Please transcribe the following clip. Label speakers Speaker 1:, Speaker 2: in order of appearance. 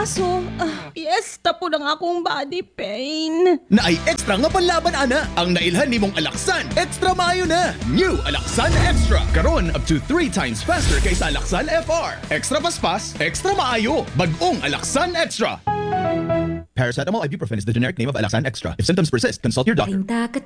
Speaker 1: kaso, piyesta po ng akong body pain.
Speaker 2: Na ay extra nga panlaban ana. Ang nailhan nimong Alaxan, extra maayo na. New Alaxan Extra. Karon up to 3 times faster kaysa Alaxan FR. Extra paspas, extra maayo. Bagong Alaxan Extra. Paracetamol ibuprofen is the generic name of Alaxan Extra. If symptoms persist, consult your doctor.